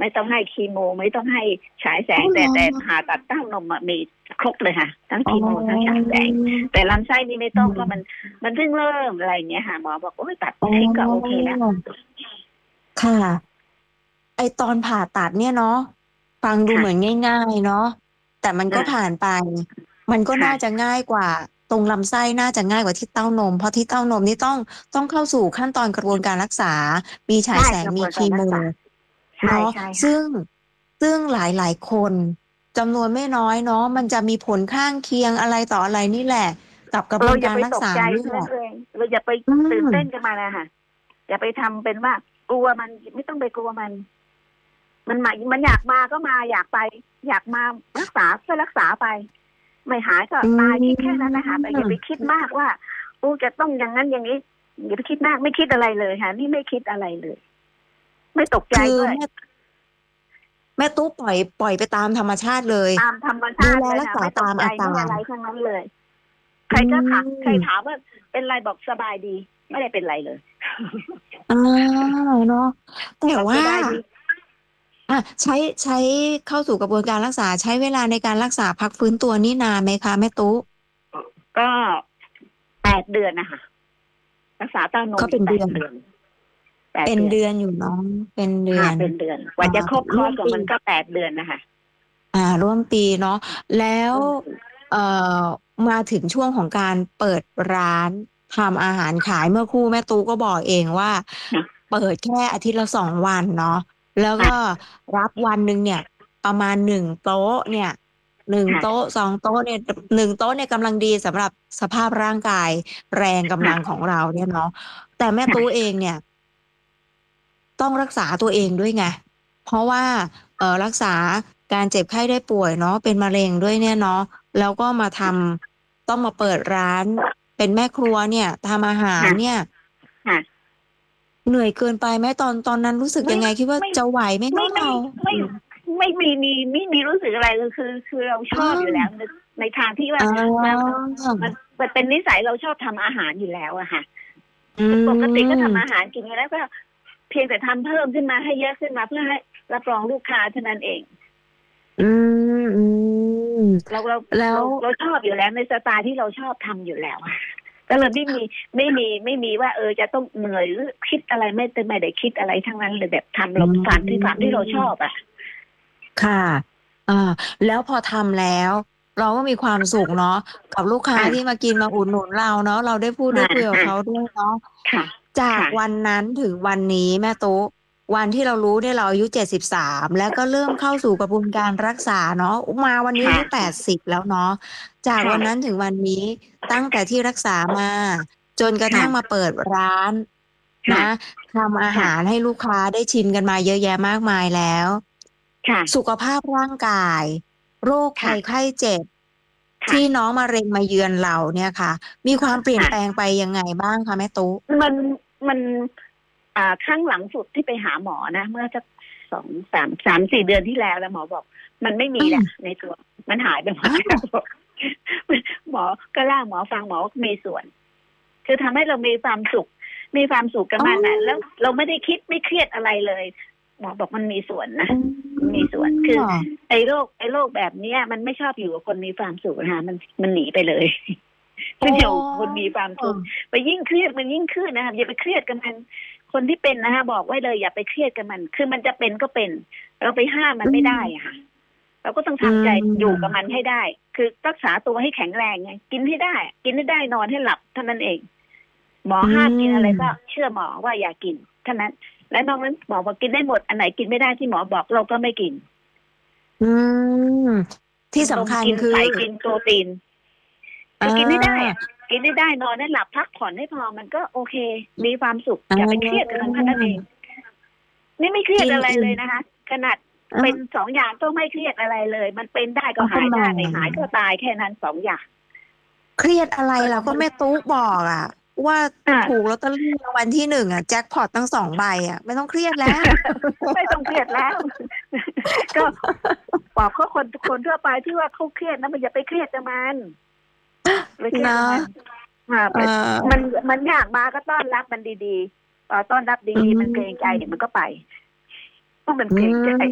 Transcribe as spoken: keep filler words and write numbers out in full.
ไม่ต้องให้คีโมไม่ต้องให้ฉายแสอ๋องเหรอแต่แต่ผ่าตัดเต้านมอะมีครบเลยค่ะทั้งอ๋คีโมทั้งฉายอแสงแต่ลำไส้นี่ไม่อืต้องเพราะมันมมันเพิ่งเริ่มอะไรอย่างเงี้ยค่ะหมอบอกโอ้ยตัดอ๋ทิ้งก็โอเคอแล้วค่ะไอตอนผ่าตัดเนี่ยเนาะฟังดูเหมือนค่ะง่ายๆเนาะแต่มันก็อ่าผ่านไปมันก็น่าจะค่ะง่ายกว่าตรงลำไส้น่าจะง่ายกว่าที่เต้านมเพราะที่เต้านมนี่ต้องต้องเข้าสู่ขั้นตอนกระบวนการรักษามีฉายใช่แสงกระบวนการมีคีโมรักษาใช่เนาะใช่ค่ะซึ่งซึ่งหลายๆคนจำนวนไม่น้อยเนาะมันจะมีผลข้างเคียงอะไรต่ออะไรนี่แหละกับกระบเราอย่าวนการรักษาไปตกใจนี่แหละเท่านั้นเองเราอย่าไปอืตื่นเต้นกับมมันนะคะอย่าไปทำเป็นว่ากลัวมันไม่ต้องไปกลัวมันมันมามันอยากมาก็มาอยากไปอยากมารักษาก็รักษาไปไม่หายก็อืตายคิดแค่นั้นนะคะแต่อย่าไปมคิดมากว่าโอ้จะต้องอย่างนั้นอย่างนี้อย่าไปคิดมากไม่คิดอะไรเลยค่ะนี่ไม่คิดอะไรเลยไม่ตกใจคือด้วยแม่แม่ตู้ปล่อยปล่อยไปตามธรรมชาติเลยตามธรรมดูชาติเลยแลรักษาค่ะไม่ตกใจตามอาไม่การอะไรทั้งนั้นเลยใคอืรก็ถามใครถามมว่าเป็นไรบอกสบายดีไม่ได้เป็นไรเลยอาเนาะแต่บอกสว่าบายดีอะใช้ใช้เข้าสู่กระบวนการรักษาใช้เวลาในการรักษาพักฟื้นตัวนี่นานไหมคะแม่ตุ๊ก็แปดเดือนนะคะรักษาเต้านมก็เป็นเดือนแปดเดือนแปดเป็นเดือนเดือนอยู่เนาะเป็นเดืค่ะอนเป็นเดือนกว่าอ่าจะครบคอร์สของร่วมปีมันก็แปดเดือนนะคะอ่าร่วมปีเนาะแล้วอืมเอ่อมาถึงช่วงของการเปิดร้านทำอาหารขายเมื่อครู่แม่ตูก็บอกเองว่าค่ะเปิดแค่อาทิตย์ละสองวันเนาะแล้วก็ค่ะรับวันหนึ่งเนี่ยประมาณหนึ่งโต๊ะเนี่ยหนึ่งค่ะโต๊ะสองโต๊ะเนี่ยหนึ่งโต๊ะเนี่ยกำลังดีสำหรับสภาพร่างกายแรงกำลังของค่ะเราเนี่ยเนาะแต่แม่ตู้เองเนี่ย ต้องรักษาตัวเองด้วยไง เพราะว่าเอ่อรักษาการเจ็บไข้ได้ป่วยเนาะเป็นมะเร็งด้วยเนี่ยเนาะแล้วก็มาทำต้องมาเปิดร้านเป็นแม่ครัวเนี่ยทำอาหารค่ะเนี่ยค่ะเหนื่อยเกินไปไหมตอนตอนนั้นรู้สึกไม่ยังไงคิดว่าไม่จะไหวไหมไม่ไม่เนาะเราไม่อืมไม่มีมีไม่มีรู้สึกอะไรเลยคือคือเราชอ้อบอยู่แล้วาในในทางที่ว่าอ๋มันอมันมันเป็นนิสัยเราชอบทำอาหารอยู่แล้วอะค่ะอืปกติก็ทำอามหารกินอยู่แล้วก็เพียงแต่ทำเพิ่มขึ้นมาให้เยอะขึ้นมาเพื่อให้รับรองลูกค้าเท่านั้นเองอืมอืมเราเราแล้วเราเราชอบอยู่แล้วในสไตล์ที่เราชอบทำอยู่แล้วอะก็เลยไม่มีไม่มีไม่มีว่าเออจะต้องเหนื่อยหรือคิดอะไรไม่ไม่ได้คิดอะไรทั้งนั้นเลยแบบทำอืเราฝันที่ฝันที่เราชอบมอ่ะค่ะอ่าแล้วพอทำแล้วเราก็มีความสุขเนาะกับลูกค้าอ่าที่มากินมาอุดหนุนเราเนาะเราได้พูดได้อ่าคุยกับอ่าเขาด้วยเนาะค่ะจากค่ะวันนั้นถึงวันนี้แม่ตุ๊วันที่เรารู้เนี่ยเราอายุเจ็ดสิบสามแล้วก็เริ่มเข้าสู่กระบวนการรักษาเนาะมาวันนี้อาค่ะยุแปดสิบแล้วเนาะจากค่ะวันนั้นถึงวันนี้ตั้งแต่ที่รักษามาจนกระค่ะทั่งมาเปิดร้านค่ะนะทำอาค่ะหารให้ลูกค้าได้ชิมกันมาเยอะแยะมากมายแล้วค่ะสุขภาพร่างกายโรคภัค่ะยไข้เจ็บค่ะที่น้องมะเร็งมาเยือนเราเนี่ยค่ะมีความเปลี่ยนค่ะแปลงไปยังไงบ้างคะแม่ตุ๊มันมันอ่าครั้งหลังสุดที่ไปหาหมอนะเมื่อสักสองสามสามสี่เดือนที่แล้วแล้วหมอบอกมันไม่มีอืมแหละในตัวมันหายไปหมดอ้าวแล้วหมอก็ล่าหมอฟังหมอมีส่วน คือทำให้เรามีความสุข มีความสุขกับอ๋มันน่ะแล้วอเราไม่ได้คิดไม่เครียดอะไรเลยหมอบอกมันมีส่วนนะอืมันมีส่วน คือมไอ้โรคไอ้โรคแบบเนี้ย มันไม่ชอบอยู่กับคนมีความสุขนะคะมันมันหนีไปเลยอ๋มันอยู่กับคนอมีความสุขไปยิ่งเครียดมันยิ่งขึ้นนะคะอย่าไปเครียดกับมันคนที่เป็นนะคะบอกไว้เลยอย่าไปเครียดกับมัน คือมันจะเป็นก็เป็น เราไปห้ามมันอืไม่ได้อะมค่ะเราก็ต้องอืทำใจอยู่กับมันมให้ได้ คือรักษาตัวให้แข็งแรงไงกินให้ได้ กินให้ได้นอนให้หลับเท่านั้นเอง หมออืห้ามกินอะไรก็มเชื่อหมอว่าอย่ากินเท่านั้น และนอกนั้นหมอบอกกินได้หมดอันไหนกินไม่ได้ที่หมอบอกเราก็ไม่กินอืมที่กินนมสำคัญคือกินไข่กินโปรตีนอคือกินให้ได้าอะกินให้ได้นอนให้หลับพักผ่อนให้พอมันก็โอเคมีความสุขออย่าไปเครียดกับามันแค่นั้นเองนี่ไม่เครียดอะไรกินอิ่มเลยนะคะขนาดอาเป็นสองอย่างก็ไม่เครียดอะไรเลยมันเป็นได้ก็อ้าวทำไมหายได้ไม่หายก็ตายแค่นั้นสองอย่างเครียดอะไรล่ะก็แม่ตุ๊บอกอะว่าอ่าถูกลอตเตอรี่รางวัลที่หนึ่งอะแจ็คพอตตั้งสองใบอะไม่ต้องเครียดแล้วไม่ต้องเครียดแล้วก็บอกเขาคนคนทั่วไปที่ว่าเขาเครียดนะมันอย่าไปเครียดกับมันไปเครียดนะกับมันมาเอมันอมันอยากมาก็ต้อนรับมันดีๆพอต้อนรับอืดีๆมันเกรงใจเดี๋ยวมันมก็ไปเพราะมันอืเกรงใจ